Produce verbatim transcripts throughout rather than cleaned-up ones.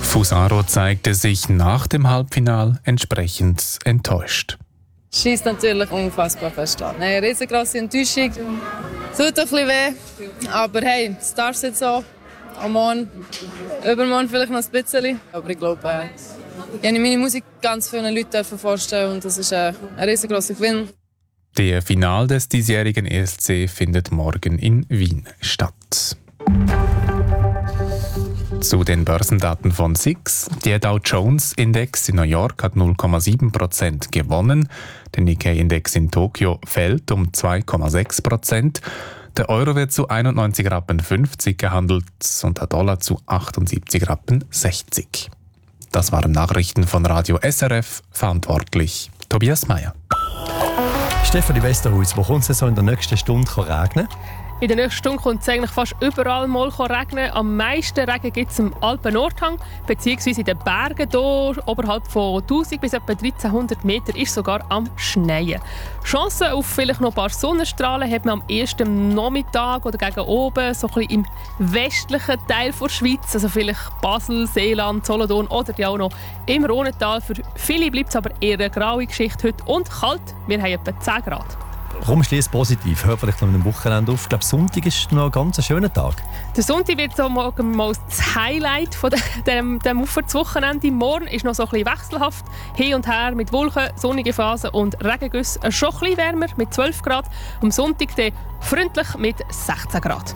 Fusaro zeigte sich nach dem Halbfinale entsprechend enttäuscht. Schießt natürlich unfassbar fest an. Eine riesengroße Enttäuschung. Tut ein bisschen weh. Aber hey, es darf jetzt so. Am Morgen, übermorgen vielleicht noch ein bisschen. Aber ich glaube, äh, ich habe meine Musik ganz vielen Leuten vorstellen und das ist äh, ein riesengroßer Gewinn. Der Final des diesjährigen E S C findet morgen in Wien statt. Zu den Börsendaten von S I X. Der Dow Jones Index in New York hat null Komma sieben Prozent gewonnen. Der Nikkei-Index in Tokio fällt um zwei Komma sechs Prozent. Der Euro wird zu einundneunzig Rappen fünfzig gehandelt und der Dollar zu achtundsiebzig Rappen sechzig. Das waren Nachrichten von Radio S R F, verantwortlich Tobias Meyer. Stefanie Westerhuis, wo kommt es so in der nächsten Stunde regnen? In der nächsten Stunde kommt es eigentlich fast überall mal regnen. Am meisten Regen gibt es im Alpen-Nordhang, beziehungsweise in den Bergen hier, oberhalb von tausend bis etwa dreizehnhundert Meter, ist sogar am Schneien. Chancen auf vielleicht noch ein paar Sonnenstrahlen hat man am ersten Nachmittag oder gegen oben, so ein bisschen im westlichen Teil der Schweiz, also vielleicht Basel, Seeland, Solothurn oder ja auch noch im Rhonental. Für viele bleibt es aber eher eine graue Geschichte heute und kalt. Wir haben etwa zehn Grad. Komm, schließ positiv. Hört vielleicht noch mit dem Wochenende auf. Ich glaube, Sonntag ist noch ein ganz schöner Tag. Der Sonntag wird so morgen mal das Highlight von dem, dem Wochenende. Morgen ist noch so ein bisschen wechselhaft. Hin und her mit Wolken, sonnige Phasen und Regengüssen. Schon ein bisschen wärmer mit zwölf Grad. Am Sonntag dann freundlich mit sechzehn Grad.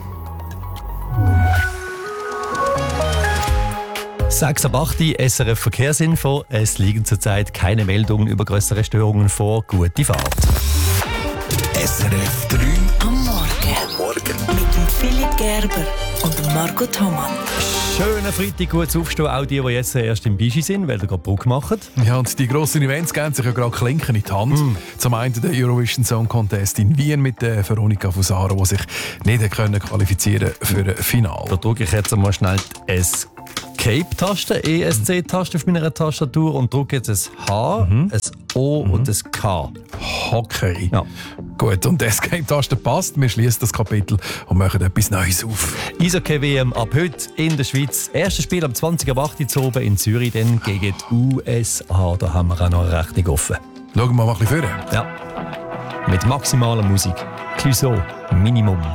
sechs ab acht S R F Verkehrsinfo. Es liegen zurzeit keine Meldungen über größere Störungen vor. Gute Fahrt. S R F drei am Morgen. Am Morgen. Mit dem Philipp Gerber und Marco Thomann. Schönen Freitag, gutes Aufstehen, auch die, die jetzt erst im Bischi sind, weil sie gerade Brücke machen. Ja, und die grossen Events geben sich ja gerade Klinken in die Hand. Mm. Zum einen der Eurovision Song Contest in Wien mit der Veronika Fusaro, die sich nicht können qualifizieren für ein Finale. Da drücke ich jetzt mal schnell die Escape-Taste, E S C-Taste auf meiner Tastatur und drücke jetzt ein H, mhm. ein O mhm. und ein K. Okay. Ja. Gut, und die Escape-Taste passt. Wir schließen das Kapitel und machen etwas Neues auf. Eishockey-W M ab heute in der Schweiz. Erstes Spiel am zwanzig Uhr acht Uhr oben in Zürich, dann gegen die U S A. Da haben wir auch noch eine Rechnung offen. Schauen wir mal ein bisschen vor. Ja. Mit maximaler Musik. Clouseau, Minimum.